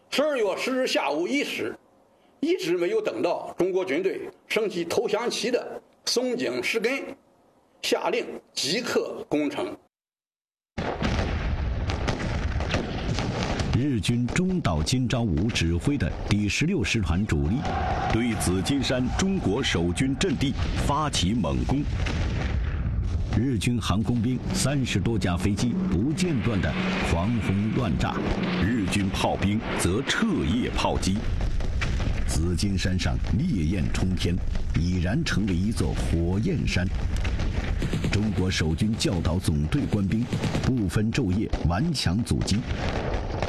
12月10日下午1时，一直没有等到中国军队升起投降旗的松井石根，下令即刻攻城。 日军中岛今朝武指挥的第16师团主力，对紫金山中国守军阵地发起猛攻。日军航空兵30多架飞机不间断地狂轰乱炸，日军炮兵则彻夜炮击。紫金山上烈焰冲天，已然成为一座火焰山。中国守军教导总队官兵不分昼夜顽强阻击，